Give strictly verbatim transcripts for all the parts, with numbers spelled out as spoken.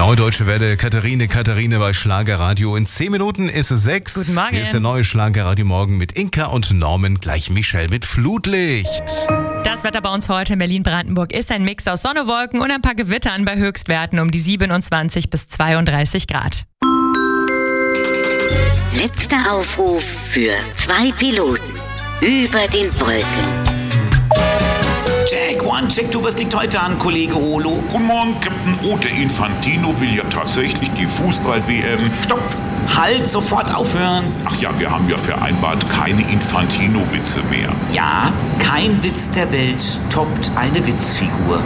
Neue Deutsche Welle, Katharine, Katharine bei Schlagerradio. In zehn Minuten ist es sechs. Guten Morgen. Hier ist der neue Schlagerradio Morgen mit Inka und Norman, gleich Michelle mit Flutlicht. Das Wetter bei uns heute in Berlin-Brandenburg ist ein Mix aus Sonne, Wolken und ein paar Gewittern bei Höchstwerten um die siebenundzwanzig bis zweiunddreißig Grad. Letzter Aufruf für zwei Piloten über den Wolken. Check, one, check, du, was liegt heute an, Kollege Holo? Guten Morgen, Captain O. Der Infantino will ja tatsächlich die Fußball-W M. Stopp! Halt, sofort aufhören! Ach ja, wir haben ja vereinbart, keine Infantino-Witze mehr. Ja, kein Witz der Welt toppt eine Witzfigur.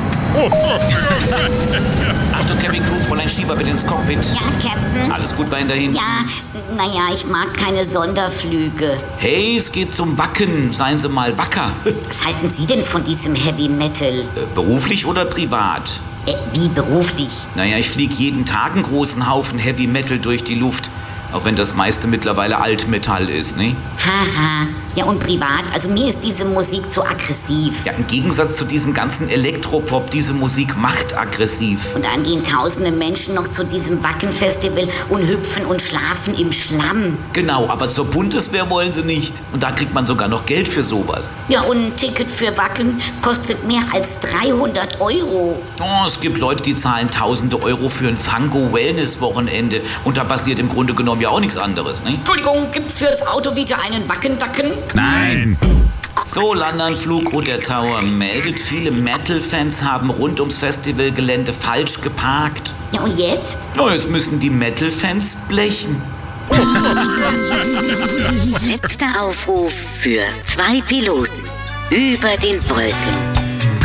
Achtung, Cabin Crew, Fräulein Schieber bitte ins Cockpit. Ja, Captain. Alles gut bei Ihnen dahin? Ja, naja, ich mag keine Sonderflüge. Hey, es geht zum Wacken, seien Sie mal wacker. Was halten Sie denn von diesem Heavy Metal? Äh, beruflich oder privat? Äh, wie beruflich? Naja, ich fliege jeden Tag einen großen Haufen Heavy Metal durch die Luft. Auch wenn das meiste mittlerweile Altmetall ist, ne? Haha. Ja, und privat? Also mir ist diese Musik zu aggressiv. Ja, im Gegensatz zu diesem ganzen Elektropop, diese Musik macht aggressiv. Und dann gehen tausende Menschen noch zu diesem Wacken-Festival und hüpfen und schlafen im Schlamm. Genau, aber zur Bundeswehr wollen sie nicht. Und da kriegt man sogar noch Geld für sowas. Ja, und ein Ticket für Wacken kostet mehr als dreihundert Euro. Oh, es gibt Leute, die zahlen tausende Euro für ein Fango-Wellness-Wochenende. Und da passiert im Grunde genommen ja auch nichts anderes, ne? Entschuldigung, gibt's für das Auto wieder einen Wackendacken? Nein! So, Landanflug und der Tower meldet, viele Metal-Fans haben rund ums Festivalgelände falsch geparkt. Ja, und jetzt? Na, jetzt müssen die Metal-Fans blechen. Letzter Aufruf für zwei Piloten über den Wolken.